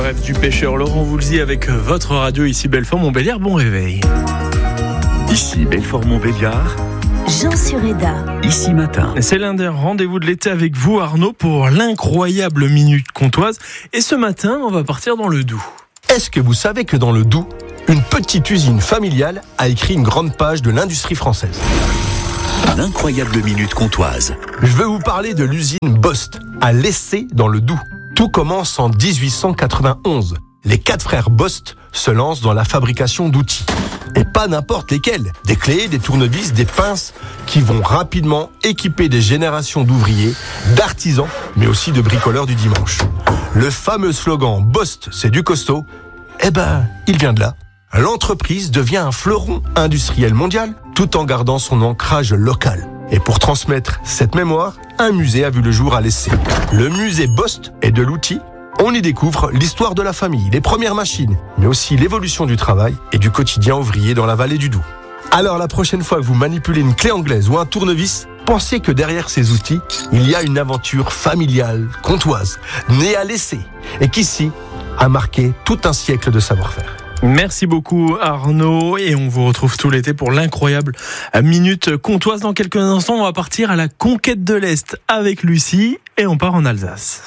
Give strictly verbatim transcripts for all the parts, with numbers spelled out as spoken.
rêve du pêcheur Laurent Voulzy avec votre radio ici Belfort-Montbéliard. Bon réveil. Ici Belfort-Montbéliard. Jean Sureda. Ici matin. C'est l'un des rendez-vous de l'été avec vous Arnaud pour l'incroyable Minute Comtoise. Et ce matin, on va partir dans le Doubs. Est-ce que vous savez que dans le Doubs, une petite usine familiale a écrit une grande page de l'industrie française ? L'incroyable Minute Comtoise. Je veux vous parler de l'usine Bost, à Lessé dans le Doubs. Tout commence en dix-huit cent quatre-vingt-onze. Les quatre frères Bost se lancent dans la fabrication d'outils. Et pas n'importe lesquels. Des clés, des tournevis, des pinces qui vont rapidement équiper des générations d'ouvriers, d'artisans, mais aussi de bricoleurs du dimanche. Le fameux slogan « Bost, c'est du costaud », eh ben, il vient de là. L'entreprise devient un fleuron industriel mondial tout en gardant son ancrage local. Et pour transmettre cette mémoire, un musée a vu le jour à Lessé. Le musée Bost et de l'outil. On y découvre l'histoire de la famille, les premières machines, mais aussi l'évolution du travail et du quotidien ouvrier dans la vallée du Doubs. Alors la prochaine fois que vous manipulez une clé anglaise ou un tournevis, pensez que derrière ces outils, il y a une aventure familiale, comtoise, née à Lessé, et qu'ici a marqué tout un siècle de savoir-faire. Merci beaucoup Arnaud et on vous retrouve tout l'été pour l'incroyable Minute Comtoise. Dans quelques instants, on va partir à la conquête de l'Est avec Lucie et on part en Alsace.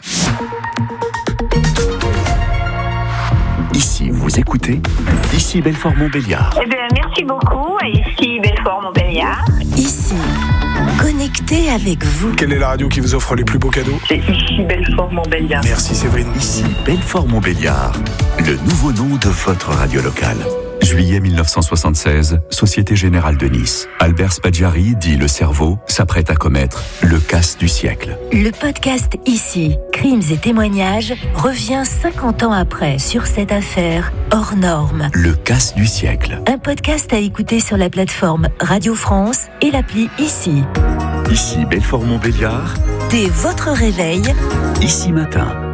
Ici, vous écoutez Ici Belfort-Montbéliard. Eh bien, merci beaucoup. Ici Belfort-Montbéliard. Ici, connecté avec vous. Quelle est la radio qui vous offre les plus beaux cadeaux ? C'est ici Belfort-Montbéliard. Merci Séverine. Ici Belfort-Montbéliard, le nouveau nom de votre radio locale. Juillet mille neuf cent soixante-seize, Société Générale de Nice. Albert Spaggiari, dit le cerveau, s'apprête à commettre le casse du siècle. Le podcast Ici, crimes et témoignages, revient cinquante ans après sur cette affaire hors norme. Le casse du siècle. Un podcast à écouter sur la plateforme Radio France et l'appli Ici. Ici Belfort-Montbéliard. Dès votre réveil, Ici matin.